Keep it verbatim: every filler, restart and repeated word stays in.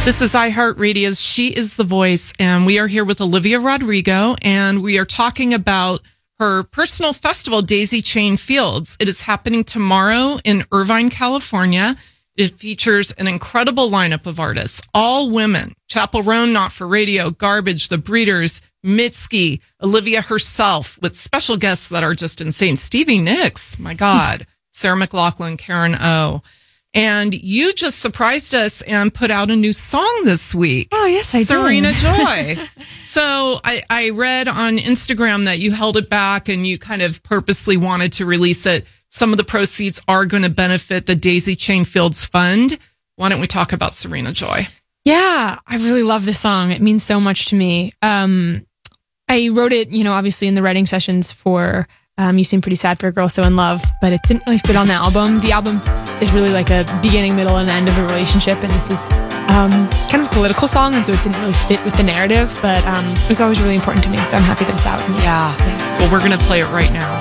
This is iHeartRadio's She is the Voice, and we are here with Olivia Rodrigo, and we are talking about her personal festival, Daisy Chain Fields. It is happening tomorrow in Irvine, California. It features an incredible lineup of artists, all women. Chappell Roan, Not for Radio, Garbage, The Breeders, Mitski, Olivia herself, with special guests that are just insane. Stevie Nicks, my God. Sarah McLachlan, Karen O. And you just surprised us and put out a new song this week. Oh, yes, I Serena did. Serena Joy. So I, I read on Instagram that you held it back and you kind of purposely wanted to release it. Some of the proceeds are going to benefit the Daisy Chain Fields Fund. Why don't we talk about Serena Joy? Yeah, I really love this song. It means so much to me. Um, I wrote it, you know, obviously in the writing sessions for um, You Seem Pretty Sad for a Girl So in Love, but it didn't really fit on the album. The album is really like a beginning, middle, and end of a relationship, and this is um, kind of a political song, and so it didn't really fit with the narrative, but um, it was always really important to me, so I'm happy that it's out. Yeah. yeah. Well, we're going to play it right now.